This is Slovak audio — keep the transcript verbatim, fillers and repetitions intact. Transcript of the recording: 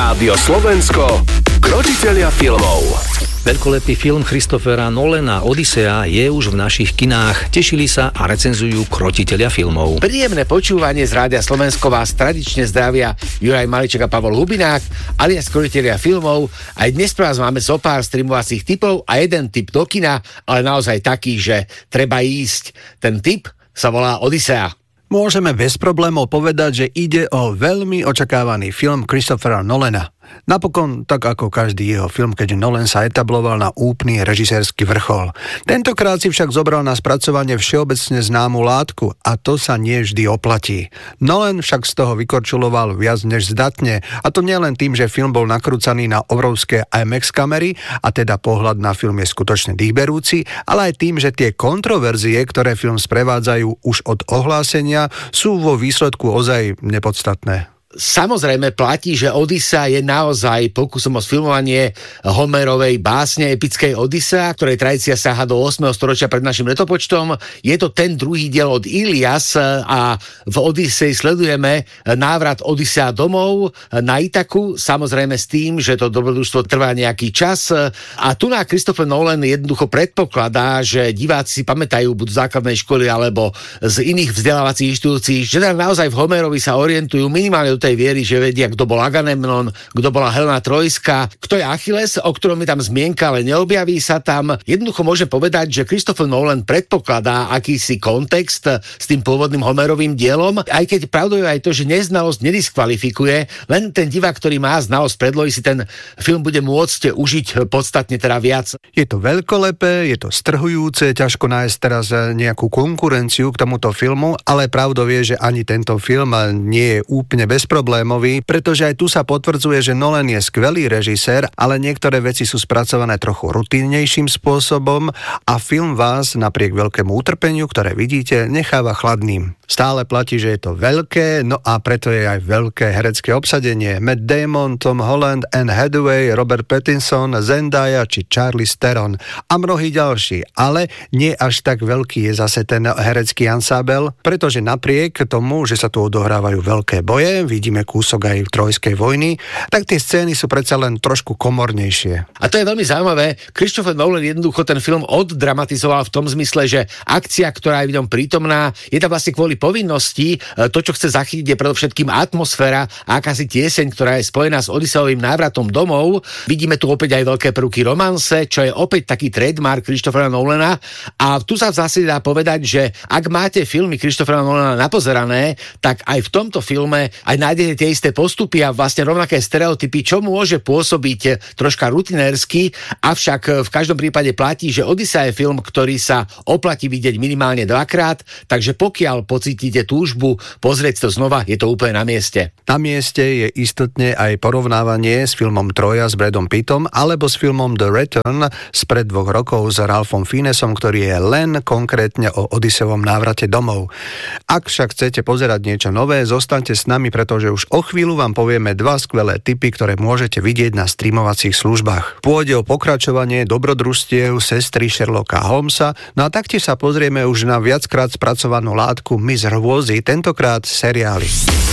Rádio Slovensko, krotitelia filmov. Veľkolepý film Christophera Nolana Odysea je už v našich kinách. Tešili sa a recenzujú krotitelia filmov. Príjemné počúvanie z Rádia Slovensko vás tradične zdravia Juraj Maliček a Pavol Hubinák, alias krotitelia filmov. Aj dnes pre vás máme zo pár streamovacích tipov a jeden tip do kina, ale naozaj taký, že treba ísť. Ten tip sa volá Odysea. Môžeme bez problémov povedať, že ide o veľmi očakávaný film Christophera Nolana. Napokon, tak ako každý jeho film, keďže Nolan sa etabloval na úplný režisérsky vrchol. Tentokrát si však zobral na spracovanie všeobecne známu látku a to sa nie vždy oplatí. Nolan však z toho vykorčuloval viac než zdatne, a to nielen tým, že film bol nakrúcaný na obrovské IMAX kamery a teda pohľad na film je skutočne dýchberúci, ale aj tým, že tie kontroverzie, ktoré film sprevádzajú už od ohlásenia, sú vo výsledku ozaj nepodstatné. Samozrejme platí, že Odysea je naozaj pokusom o sfilmovanie Homerovej básne epickej Odysea, ktorej tradícia saha do ôsmeho storočia pred našim letopočtom. Je to ten druhý diel od Ilias a v Odysei sledujeme návrat Odysea domov na Itaku, samozrejme s tým, že to dobrodružstvo trvá nejaký čas. A tu na Christopher Nolan jednoducho predpokladá, že diváci si pamätajú buď z základnej školy alebo z iných vzdelávacích inštitúcií, že naozaj v Homerovi sa orientujú minimálne tej viery, že vedia, kto bol Agamemnon, kto bola Helena Trojská, kto je Achilles, o ktorom je tam zmienka, ale neobjaví sa tam. Jednoducho môže povedať, že Christopher Nolan predpokladá akýsi kontext s tým pôvodným Homerovým dielom, aj keď pravdou je aj to, že neznalosť nediskvalifikuje, len ten divák, ktorý má znalosť predlohy, si ten film bude môcť užiť podstatne teda viac. Je to veľkolepé, je to strhujúce, ťažko nájsť teraz nejakú konkurenciu k tomuto filmu, ale pravdou je, že ani tento film nie je úplne bez problémový, pretože aj tu sa potvrdzuje, že Nolan je skvelý režisér, ale niektoré veci sú spracované trochu rutinnejším spôsobom a film vás napriek veľkému utrpeniu, ktoré vidíte, necháva chladným. Stále platí, že je to veľké, no a preto je aj veľké herecké obsadenie. Matt Damon, Tom Holland, Anne Hathaway, Robert Pattinson, Zendaya či Charlize Theron a mnohí ďalší. Ale nie až tak veľký je zase ten herecký ansábel, pretože napriek tomu, že sa tu odohrávajú veľké boje, vidíme kúsok aj Trojskej vojny, tak tie scény sú predsa len trošku komornejšie. A to je veľmi zaujímavé. Christopher Nolan jednoducho ten film oddramatizoval v tom zmysle, že akcia, ktorá je v ňom prítomná, je tam vlastne kvôli povinnosti. To, čo chce zachytiť, je predovšetkým atmosféra a akási tieseň, ktorá je spojená s Odysseovým návratom domov. Vidíme tu opäť aj veľké prvky romanse, čo je opäť taký trademark Christophera Nolana. A tu sa v zásade dá povedať, že ak máte filmy Christophera Nolana napozerané, tak aj v tomto filme aj nájdete tie isté postupy a vlastne rovnaké stereotypy, čo môže pôsobiť troška rutinérsky, avšak v každom prípade platí, že Odysea je film, ktorý sa oplatí vidieť minimálne dvakrát, takže pokiaľ pocítite túžbu pozrieť to znova, je to úplne na mieste. Na mieste je istotne aj porovnávanie s filmom Troja s Bradom Pittom alebo s filmom The Return spred dvoch rokov s Ralphom Fiennesom, ktorý je len konkrétne o Odysseovom návrate domov. Ak však chcete pozerať niečo nové, zostaňte s nami, pretože už o chvíľu vám povieme dva skvelé tipy, ktoré môžete vidieť na streamovacích službách. Pôjde o pokračovanie dobrodružstiev sestry Sherlocka Holmesa, no a taktiež sa pozrieme už na viackrát spracovanú látku Miss Rôzy, tentokrát seriály.